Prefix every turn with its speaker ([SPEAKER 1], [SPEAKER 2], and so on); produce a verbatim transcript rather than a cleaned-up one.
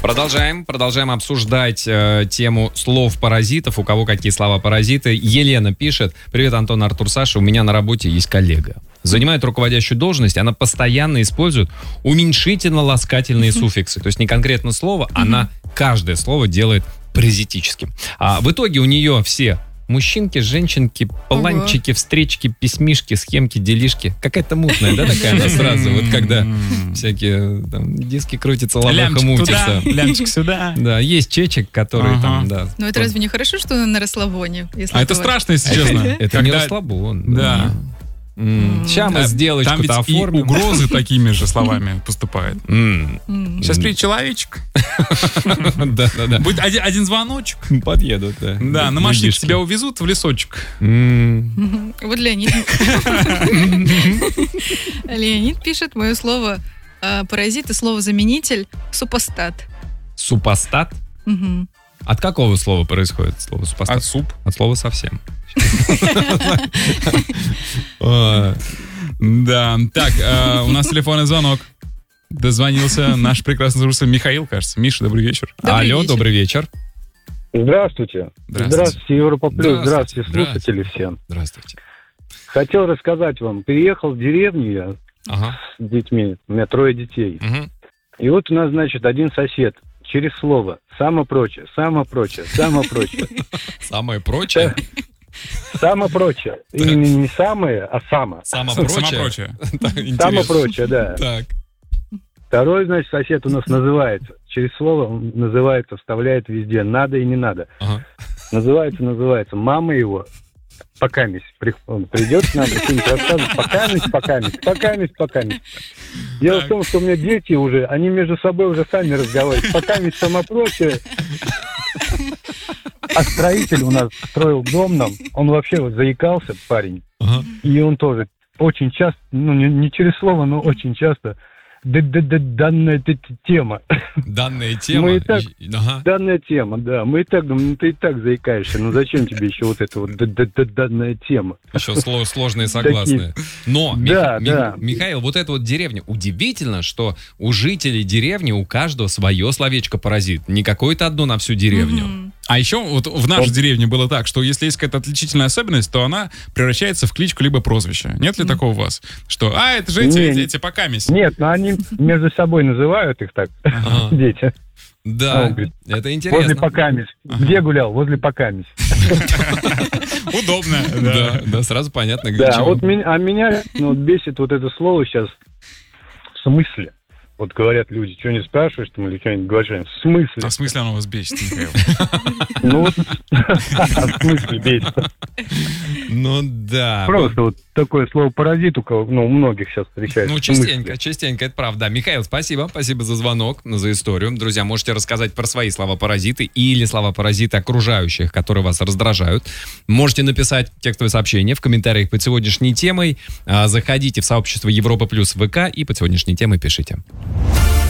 [SPEAKER 1] Продолжаем, продолжаем обсуждать э, тему слов-паразитов, у кого какие слова-паразиты. Елена пишет: привет, Антон, Артур, Саша, у меня на работе есть коллега. Занимает руководящую должность, она постоянно использует уменьшительно-ласкательные суффиксы. То есть не конкретно слово, она каждое слово делает паразитическим. А в итоге у нее все мужчинки, женщинки, планчики, встречки, письмишки, схемки, делишки. Какая-то мутная, да, такая она сразу, вот когда всякие там диски крутятся, лаваха мутится.
[SPEAKER 2] Лямчик сюда.
[SPEAKER 1] Да, есть чечек, которые там, да.
[SPEAKER 3] Но это разве не хорошо, что на расслабоне?
[SPEAKER 2] А это страшно, если честно.
[SPEAKER 1] Это не расслабон.
[SPEAKER 2] Да.
[SPEAKER 1] Сейчас мы сделочку-то оформим.
[SPEAKER 2] Там ведь и угрозы такими же словами поступают. Сейчас приедет человечек.
[SPEAKER 1] Да-да-да.
[SPEAKER 2] Будет один, один звоночек.
[SPEAKER 1] Подъедут, да.
[SPEAKER 2] Да, на машине тебя увезут в лесочек.
[SPEAKER 3] Вот Леонид. Леонид пишет мое слово паразит и слово-заменитель супостат.
[SPEAKER 1] Супостат? От какого слова происходит слово супостат?
[SPEAKER 2] От суп.
[SPEAKER 1] От слова совсем.
[SPEAKER 2] Да, так, у нас телефонный звонок. Дозвонился наш прекрасный слушатель Михаил, кажется. Миша, добрый вечер.
[SPEAKER 1] Алло, добрый вечер.
[SPEAKER 4] Здравствуйте. Здравствуйте, Европа Плюс. Здравствуйте, слушатели всем.
[SPEAKER 1] Здравствуйте.
[SPEAKER 4] Хотел рассказать вам. Переехал в деревню я
[SPEAKER 1] ага.
[SPEAKER 4] с детьми. У меня трое детей.
[SPEAKER 1] Угу.
[SPEAKER 4] И вот у нас, значит, один сосед через слово «само прочее», «само прочее», «само прочее».
[SPEAKER 1] Самое прочее?
[SPEAKER 4] Само прочее. И не самое, а само.
[SPEAKER 1] Само прочее?
[SPEAKER 4] Само прочее, да.
[SPEAKER 1] Так.
[SPEAKER 4] Второй, значит, сосед у нас называется. Через слово он называется, вставляет везде. Надо и не надо.
[SPEAKER 1] Ага.
[SPEAKER 4] Называется, называется. Мама его покамись. Он придет к нам и что-нибудь рассказывает. Покамись, покамись, покамись, покамись. Дело в том, что у меня дети уже, они между собой уже сами разговаривают. Покамись, само прочее. А строитель у нас строил дом нам. Он вообще вот заикался, парень.
[SPEAKER 1] Ага.
[SPEAKER 4] И он тоже очень часто, ну не, не через слово, но очень часто... Данная тема.
[SPEAKER 1] Данная тема?
[SPEAKER 4] Мы и так, ага. Данная тема, да. Мы и так думаем, ну ты и так заикаешься, ну зачем тебе еще вот эта вот данная тема?
[SPEAKER 1] Еще сложные согласные. Но,
[SPEAKER 4] да, Мих... да.
[SPEAKER 1] Михаил, вот эта вот деревня, удивительно, что у жителей деревни у каждого свое словечко-паразит. Не какое-то одно на всю деревню.
[SPEAKER 3] Mm-hmm.
[SPEAKER 2] А еще вот в нашей вот. деревне было так, что если есть какая-то отличительная особенность, то она превращается в кличку либо прозвище. Нет ли mm-hmm. такого у вас? Что, а, это же эти, эти, эти покамись.
[SPEAKER 4] Нет, но они между собой называют их так, ага. дети.
[SPEAKER 1] Да, говорит, это интересно.
[SPEAKER 4] Возле покамись. Ага. Где гулял? Возле покамись.
[SPEAKER 2] Удобно.
[SPEAKER 1] Да, да, сразу понятно, где
[SPEAKER 4] чего.
[SPEAKER 1] Да,
[SPEAKER 4] вот меня, а меня бесит вот это слово сейчас в смысле. Вот говорят люди, что не спрашиваешь там или что-нибудь говоришь, в смысле?
[SPEAKER 2] А в смысле оно вас бесит, Михаил?
[SPEAKER 4] Ну вот, в смысле бесит?
[SPEAKER 1] Ну да.
[SPEAKER 4] Просто вот такое слово паразит у кого, ну у многих сейчас встречается.
[SPEAKER 1] Ну частенько, частенько, это правда. Михаил, спасибо, спасибо за звонок, за историю. Друзья, можете рассказать про свои слова-паразиты или слова-паразиты окружающих, которые вас раздражают. Можете написать текстовое сообщение в комментариях под сегодняшней темой. Заходите в сообщество Европа Плюс ВК и под сегодняшней темой пишите.